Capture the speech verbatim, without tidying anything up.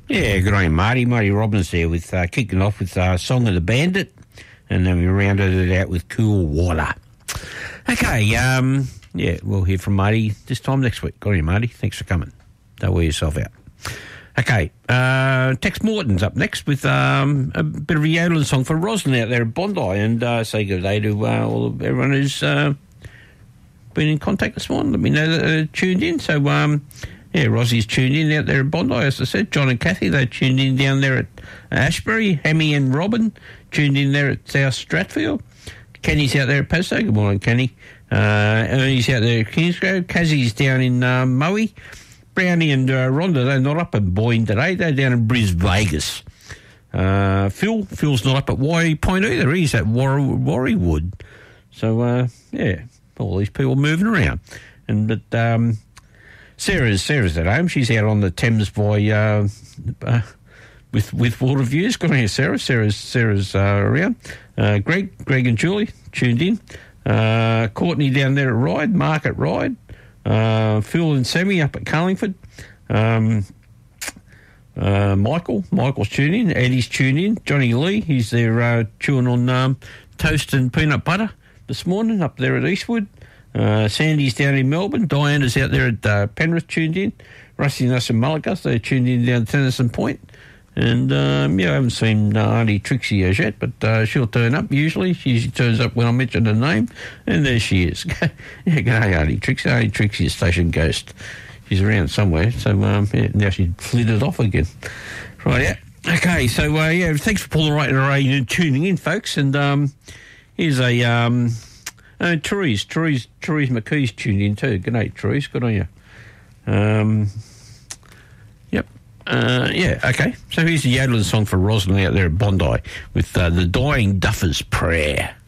Yeah, good on you, Marty. Marty Robbins there with uh, kicking off with uh, Song of the Bandit, and then we rounded it out with Cool Water. Okay, um, yeah, we'll hear from Marty this time next week. Good on you, Marty. Thanks for coming. Don't wear yourself out. Okay, uh, Tex Morton's up next with um, a bit of a yodeling song for Rosalind out there at Bondi, and uh, say good day to uh, all of everyone who's uh, been in contact this morning. Let me know that they're tuned in. So, um, yeah, Rossie's tuned in out there at Bondi, as I said. John and Kathy, they tuned in down there at Ashbury. Hammy and Robin tuned in there at South Stratfield. Kenny's out there at Pasto. Good morning, Kenny. Uh, Ernie's out there at Kingsgrove. Kazzie's down in uh, Moe. Brownie and uh, Rhonda, they're not up in Boyne today. They're down in Bris Vegas. Uh, Phil, Phil's not up at Warrie Point either. He's at War- Warriewood. So, uh, yeah, all these people moving around. And but um, Sarah's Sarah's at home. She's out on the Thames by uh, uh, with with water views. Good on you, Sarah. Sarah's Sarah's uh, around. Uh, Greg, Greg and Julie tuned in. Uh, Courtney down there at Ryde, Mark at Ryde. Uh, Phil and Sammy up at Carlingford. Um, uh, Michael, Michael's tuning in. Eddie's tuning in. Johnny Lee, he's there uh, chewing on um, toast and peanut butter this morning up there at Eastwood. Uh, Sandy's down in Melbourne. Diana's out there at uh, Penrith tuned in. Rusty and us and Mulligas, they're tuned in down Tennyson Point. And, um, yeah, I haven't seen uh, Auntie Trixie as yet, but uh, she'll turn up usually. She usually turns up when I mention her name, and there she is. Yeah, good day, Auntie Trixie. Auntie Trixie is station ghost. She's around somewhere, so um, yeah, now she's flitted off again. Right, yeah. Okay, so, uh, yeah, thanks for pulling right and tuning in, folks. And um, here's a... Um, uh, Therese, Therese, Therese McKee's tuned in too. Good night, Therese. Good on you. Um, yep. Uh, yeah, okay. So here's the yodeling song for Rosalind out there at Bondi with uh, the Dying Duffer's Prayer.